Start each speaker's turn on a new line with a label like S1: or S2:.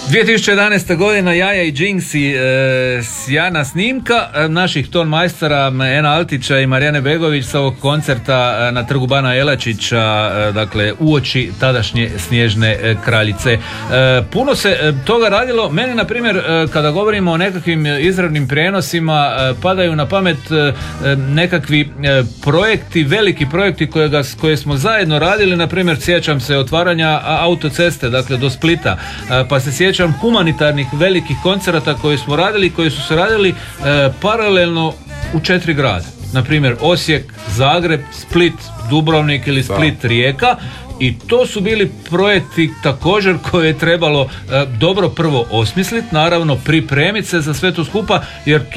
S1: 2011. godina, Jaja i Jinxi, sjajna snimka naših ton majstora Ena Altića i Marijane Begović sa ovog koncerta na Trgu Bana Jelačića, dakle uoči tadašnje Snježne kraljice. Puno se toga radilo. Meni, na primjer, kada govorimo o nekakvim izravnim prijenosima, padaju na pamet nekakvi projekti, veliki projekti koje smo zajedno radili. Na primjer, sjećam se otvaranja autoceste, dakle do Splita, pa se sjećam humanitarnih velikih koncerata koji smo radili, koji su se radili paralelno u 4 grada. Na primjer Osijek, Zagreb, Split, Dubrovnik ili Split, Rijeka. I to su bili projekti također koje je trebalo dobro prvo osmisliti, naravno pripremiti se za sve to skupa, jer